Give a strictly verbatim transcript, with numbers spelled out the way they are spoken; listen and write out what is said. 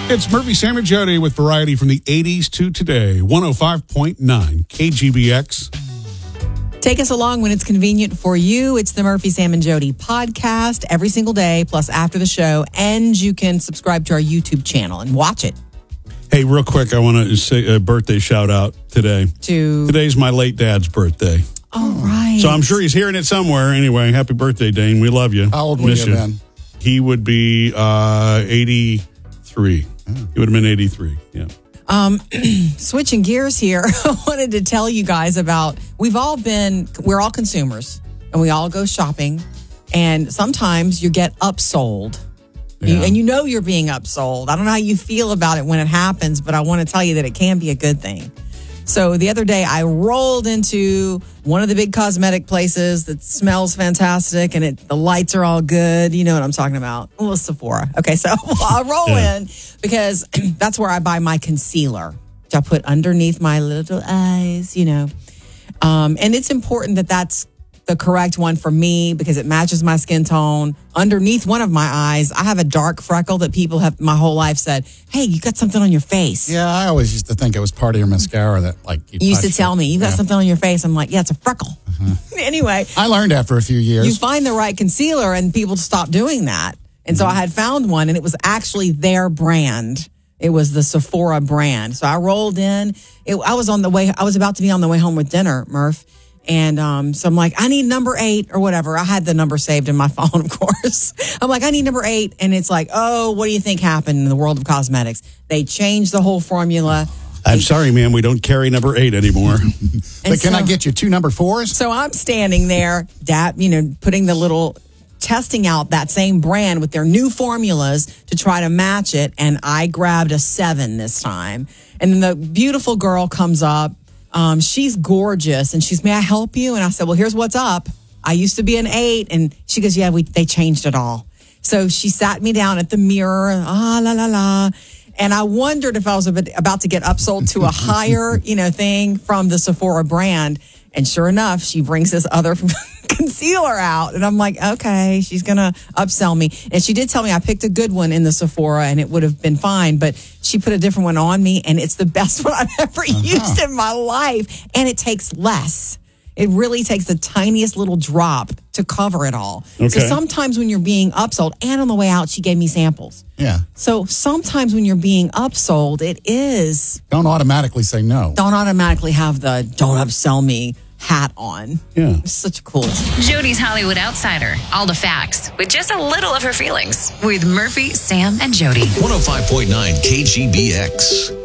It's Murphy, Sam, and Jody with variety from the eighties to today. one oh five point nine K G B X. Take us along when it's convenient for you. It's the Murphy, Sam, and Jody podcast every single day, plus after the show. And you can subscribe to our YouTube channel and watch it. Hey, real quick, I want to say a birthday shout out today. To Today's my late dad's birthday. All right. So I'm sure he's hearing it somewhere. Anyway, happy birthday, Dane. We love you. How old would Miss you have been? He would be uh, eighty-three. Oh. He would have been eighty-three. Yeah. Um, switching gears here, I wanted to tell you guys about, we've all been, we're all consumers, and we all go shopping, and sometimes you get upsold. You, Yeah. and you know you're being upsold. I don't know how you feel about it when it happens, but I want to tell you that it can be a good thing. So the other day, I rolled into one of the big cosmetic places that smells fantastic, and it, the lights are all good. You know what I'm talking about. Well, Sephora. Okay, so I roll Yeah. in because that's where I buy my concealer, which I put underneath my little eyes, you know. Um, and it's important that that's the correct one for me because it matches my skin tone. Underneath one of my eyes, I have a dark freckle that people have my whole life said, hey, you got something on your face. Yeah, I always used to think it was part of your mascara that, like, you, You used to touched tell it. me, you got Yeah. something on your face. I'm like, yeah, it's a freckle. Anyway, I learned after a few years. you find the right concealer and people stop doing that. And so I had found one and it was actually their brand. It was the Sephora brand. So I rolled in. It, I was on the way, I was about to be on the way home with dinner, Murph. And um, so I'm like, I need number eight or whatever. I had the number saved in my phone, of course. I'm like, I need number eight. And it's like, oh, what do you think happened in the world of cosmetics? They changed the whole formula. I'm sorry, man. We don't carry number eight anymore. but can so- I get you two number fours? So I'm standing there, dap, you know, putting the little, testing out that same brand with their new formulas to try to match it. And I grabbed a seven this time. And then the beautiful girl comes up. Um, she's gorgeous. And she's, may I help you? And I said, well, here's what's up. I used to be an eight. And she goes, yeah, we, they changed it all. So she sat me down at the mirror. Ah, la, la, la. And I wondered if I was about to get upsold to a higher, you know, thing from the Sephora brand. And sure enough, she brings this other concealer out. And I'm like, okay, she's going to upsell me. And she did tell me I picked a good one in the Sephora and it would have been fine. But she put a different one on me and it's the best one I've ever uh-huh. used in my life. And it takes less. It really takes the tiniest little drop to cover it all. Okay. So sometimes when you're being upsold, and on the way out, she gave me samples. Yeah. So sometimes when you're being upsold, it is. Don't automatically say no. Don't automatically have the don't upsell me hat on. Yeah. It's such cool. Jody's Hollywood Outsider. All the facts with just a little of her feelings. With Murphy, Sam, and Jody. one oh five point nine K G B X.